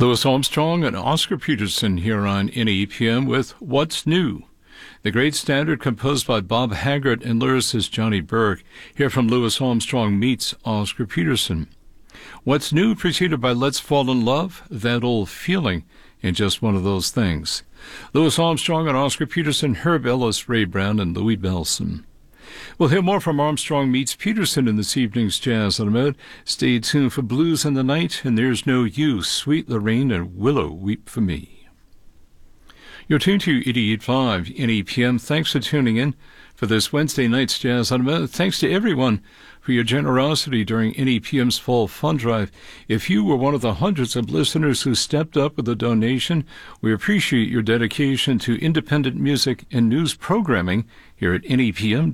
Louis Armstrong and Oscar Peterson here on NEPM with What's New? The great standard composed by Bob Haggart and lyricist Johnny Burke. Here from Louis Armstrong meets Oscar Peterson. What's New preceded by Let's Fall in Love, That Old Feeling, and Just One of Those Things. Louis Armstrong and Oscar Peterson, Herb Ellis, Ray Brown, and Louis Bellson. We'll hear more from Armstrong meets Peterson in this evening's Jazz on the Mode. Stay tuned for Blues in the Night, and There's No Use, Sweet Lorraine and Willow Weep for Me. You're tuned to 88.5 NEPM. Thanks for tuning in for this Wednesday night's Jazz on the Mode. Thanks to everyone for your generosity during NEPM's Fall Fund Drive. If you were one of the hundreds of listeners who stepped up with a donation, we appreciate your dedication to independent music and news programming here at nepm.org.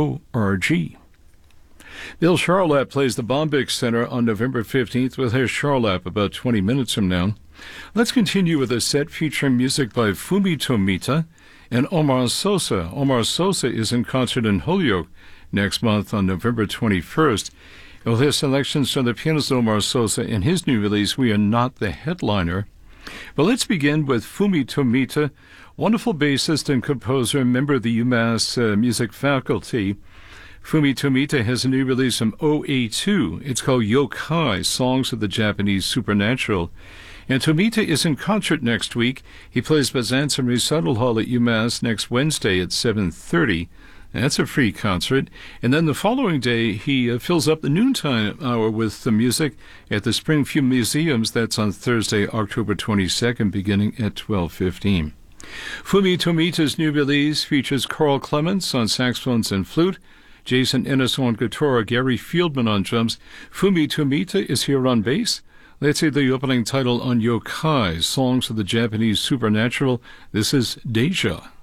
Bill Charlap plays the Bombyx Center on November 15th with his Charlap about 20 minutes from now. Let's continue with a set featuring music by Fumi Tomita and Omar Sosa. Omar Sosa is in concert in Holyoke next month on November 21st. We'll hear selections from the pianist Omar Sosa and his new release, We Are Not the Headliner. But let's begin with Fumi Tomita, wonderful bassist and composer, member of the UMass music faculty. Fumi Tomita has a new release from OA2. It's called Yokai, Songs of the Japanese Supernatural. And Tomita is in concert next week. He plays Byzantium Recital Hall at UMass next Wednesday at 7:30. That's a free concert. And then the following day, he fills up the noontime hour with the music at the Springfield Museums. That's on Thursday, October 22nd, beginning at 12:15. Fumi Tomita's new release features Carl Clements on saxophones and flute, Jason Ennis on guitar, Gary Fieldman on drums. Fumi Tomita is here on bass. Let's hear the opening title on Yokai, Songs of the Japanese Supernatural. This is Deja.